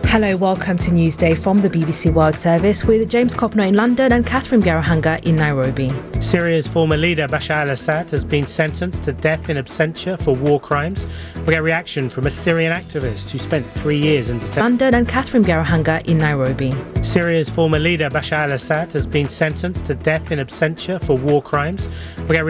Hello, welcome to Newsday from the BBC World Service with James Copner in London and Catherine Biarahanga in Nairobi. Syria's former leader Bashar al-Assad has been sentenced to death in absentia for war crimes. We get reaction from a Syrian activist who spent 3 years in detention. London and Catherine Biarahanga in Nairobi. Syria's former leader Bashar al-Assad has been sentenced to death in absentia for war crimes. We get